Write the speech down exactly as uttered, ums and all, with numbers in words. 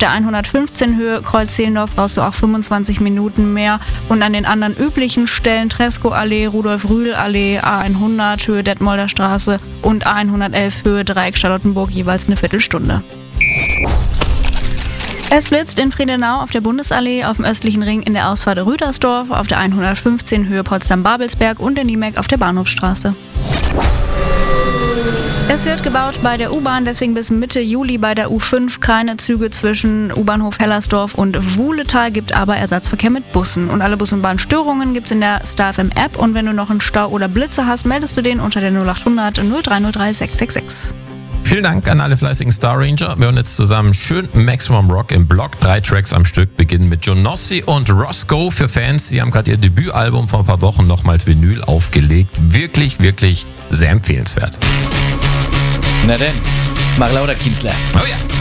der hundertfünfzehn Höhe Kreuz-Zehlendorf brauchst du auch fünfundzwanzig Minuten mehr. Und an den anderen üblichen Stellen Treskow-Allee, Rudolf-Rühl-Allee, A hundert Höhe Detmolder Straße und A hundertelf Höhe Dreieck Charlottenburg jeweils eine Viertelstunde. Es blitzt in Friedenau auf der Bundesallee, auf dem östlichen Ring in der Ausfahrt Rüdersdorf, auf der hundertfünfzehn Höhe Potsdam-Babelsberg und in Niemek auf der Bahnhofstraße. Es wird gebaut bei der U-Bahn, deswegen bis Mitte Juli bei der U fünf keine Züge zwischen U-Bahnhof Hellersdorf und Wuhletal, gibt aber Ersatzverkehr mit Bussen. Und alle Bus- und Bahnstörungen gibt es in der Star F M App und wenn du noch einen Stau oder Blitze hast, meldest du den unter der null achthundert null drei null drei sechs sechs sechs. Vielen Dank an alle fleißigen Star Ranger. Wir hören jetzt zusammen schön Maximum Rock im Block. Drei Tracks am Stück beginnen mit Jonossi und Roscoe für Fans. Sie haben gerade ihr Debütalbum vor ein paar Wochen nochmals Vinyl aufgelegt. Wirklich, wirklich sehr empfehlenswert. Na denn, mach lauter, Kienzler. Oh ja.